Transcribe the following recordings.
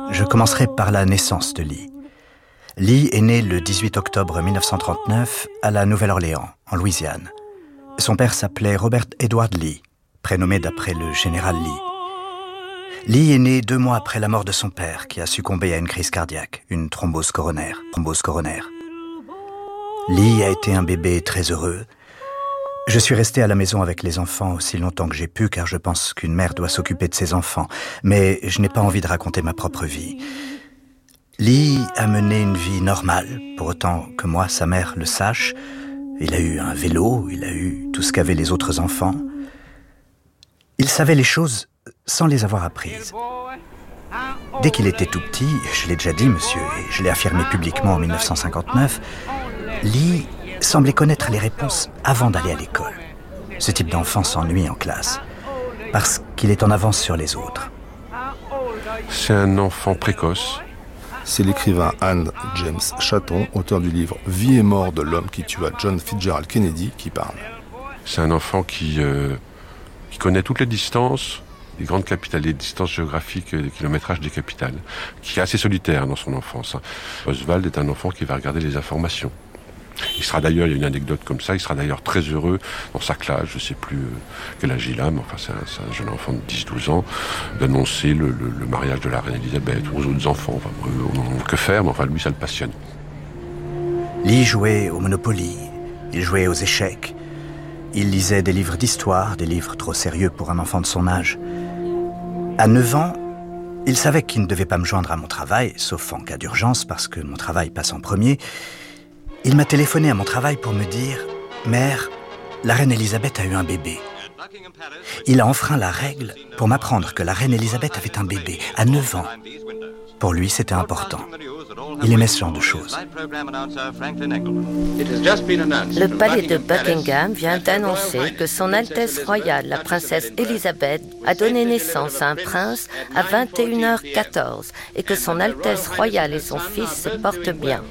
Je commencerai par la naissance de Lee. Lee est né le 18 octobre 1939 à la Nouvelle-Orléans, en Louisiane. Son père s'appelait Robert Edward Lee, prénommé d'après le général Lee. Lee est né 2 mois après la mort de son père, qui a succombé à une crise cardiaque, une thrombose coronaire. Lee a été un bébé très heureux. Je suis resté à la maison avec les enfants aussi longtemps que j'ai pu, car je pense qu'une mère doit s'occuper de ses enfants. Mais je n'ai pas envie de raconter ma propre vie. Lee a mené une vie normale, pour autant que moi, sa mère, le sache. Il a eu un vélo, il a eu tout ce qu'avaient les autres enfants. Il savait les choses sans les avoir apprises. Dès qu'il était tout petit, je l'ai déjà dit, monsieur, et je l'ai affirmé publiquement en 1959, Lee semblait connaître les réponses avant d'aller à l'école. Ce type d'enfant s'ennuie en classe, parce qu'il est en avance sur les autres. C'est un enfant précoce. C'est l'écrivain Anne James Chatton, auteur du livre « Vie et mort de l'homme qui tua John Fitzgerald Kennedy » qui parle. C'est un enfant qui connaît toutes les distances, les grandes capitales, les distances géographiques, les kilométrages des capitales, qui est assez solitaire dans son enfance. Oswald est un enfant qui va regarder les informations. Il sera d'ailleurs, il y a une anecdote comme ça, il sera d'ailleurs très heureux dans sa classe, je ne sais plus quel âge il a, mais enfin c'est un jeune enfant de 10-12 ans, d'annoncer le mariage de la reine Elisabeth aux autres enfants. Enfin, on n'en a que faire, mais enfin lui ça le passionne. Lee jouait au Monopoly, il jouait aux échecs, il lisait des livres d'histoire, des livres trop sérieux pour un enfant de son âge. À 9 ans, il savait qu'il ne devait pas me joindre à mon travail, sauf en cas d'urgence, parce que mon travail passe en premier. Il m'a téléphoné à mon travail pour me dire « Mère, la reine Elisabeth a eu un bébé ». Il a enfreint la règle pour m'apprendre que la reine Elisabeth avait un bébé, à 9 ans. Pour lui, c'était important. Il aimait ce genre de choses. Le palais de Buckingham vient d'annoncer que son Altesse royale, la princesse Elisabeth, a donné naissance à un prince à 21h14 et que son Altesse royale et son fils se portent bien.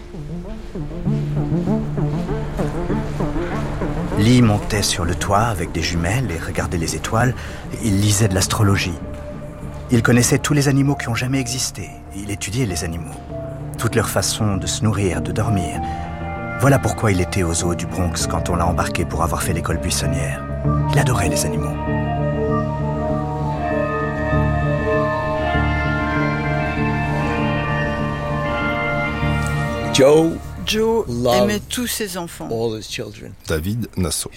Lee montait sur le toit avec des jumelles et regardait les étoiles. Il lisait de l'astrologie. Il connaissait tous les animaux qui ont jamais existé. Il étudiait les animaux, toutes leurs façons de se nourrir, de dormir. Voilà pourquoi il était au zoo du Bronx quand on l'a embarqué pour avoir fait l'école buissonnière. Il adorait les animaux. Joe aimait tous ses enfants. David Nassau.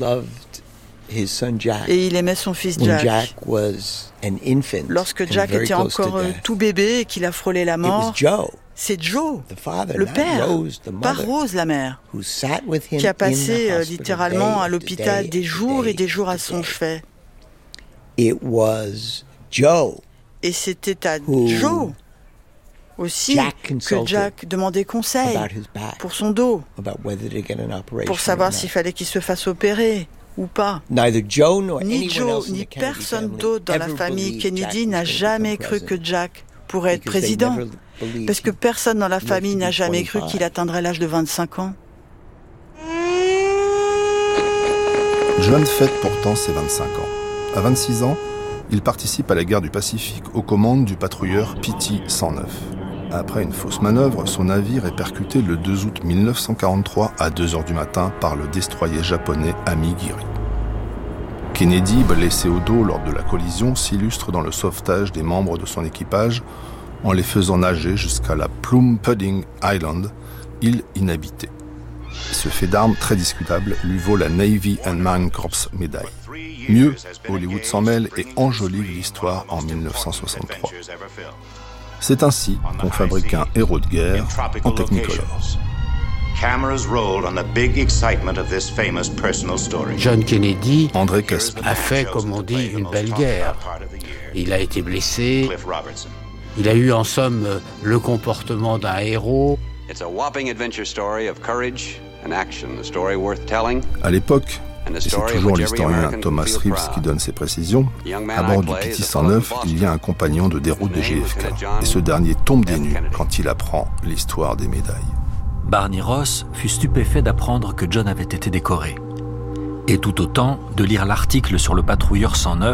Et il aimait son fils Jack. Lorsque Jack était encore tout bébé et qu'il a frôlé la mort, c'est Joe, le père, pas Rose la mère, qui a passé littéralement à l'hôpital des jours et des jours à son chevet. Et c'était à Joe aussi que Jack demandait conseil pour son dos, pour savoir s'il fallait qu'il se fasse opérer ou pas. Ni Joe, ni personne d'autre dans la famille Kennedy n'a jamais cru que Jack pourrait être président, parce que personne dans la famille n'a jamais cru qu'il atteindrait l'âge de 25 ans. John fête pourtant ses 25 ans. À 26 ans, il participe à la guerre du Pacifique aux commandes du patrouilleur PT-109. Après une fausse manœuvre, son navire est percuté le 2 août 1943 à 2h du matin par le destroyer japonais Amigiri. Kennedy, blessé au dos lors de la collision, s'illustre dans le sauvetage des membres de son équipage en les faisant nager jusqu'à la Plum Pudding Island, île inhabitée. Ce fait d'armes très discutable lui vaut la Navy and Marine Corps médaille. Mieux, Hollywood s'en mêle et enjolive l'histoire en 1963. C'est ainsi qu'on fabrique un héros de guerre en Technicolor. John Kennedy André Caspi a fait, comme on dit, une belle guerre. Il a été blessé. Il a eu en somme le comportement d'un héros. À l'époque, et c'est toujours l'historien Thomas Reeves qui donne ses précisions, à bord du PT-109, il y a un compagnon de déroute de JFK. Et ce dernier tombe des nues quand il apprend l'histoire des médailles. Barney Ross fut stupéfait d'apprendre que John avait été décoré. Et tout autant de lire l'article sur le patrouilleur 109